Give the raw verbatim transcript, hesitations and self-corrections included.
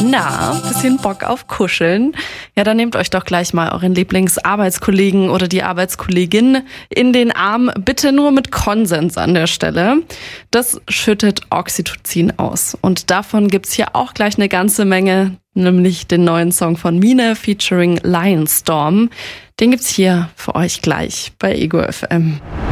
Na, bisschen Bock auf Kuscheln? Ja, dann nehmt euch doch gleich mal euren Lieblingsarbeitskollegen oder die Arbeitskollegin in den Arm. Bitte nur mit Konsens an der Stelle. Das schüttet Oxytocin aus. Und davon gibt's hier auch gleich eine ganze Menge, nämlich den neuen Song von Mine featuring Lionstorm. Den gibt's hier für euch gleich bei Ego F M.